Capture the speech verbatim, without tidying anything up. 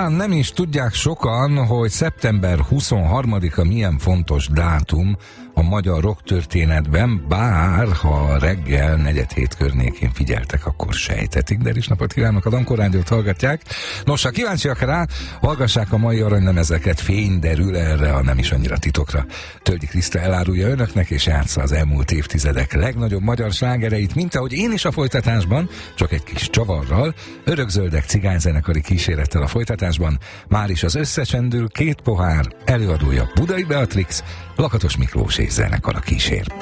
Talán nem is tudják sokan, hogy szeptember huszonharmadika milyen fontos dátum a magyar rocktörténetben, bár ha reggel negyed hét környékén figyeltek, akkor sejtetik, de is napot kívánok, a Dankor Rádiót hallgatják. Nos, ha kíváncsiak rá, hallgassák a mai aranylemezeket, fény derül erre a nem is annyira titokra. Tölgyi Kriszta elárulja önöknek, és játsza az elmúlt évtizedek legnagyobb magyar slágereit, mint ahogy én is a folytatásban, csak egy kis csavarral, örökzöldek cigányzenekari kísérettel a folytatásban, már is az összecsendül két pohár, előadója Budai Beatrix, Lakatos Miklós és zenekar a kísér.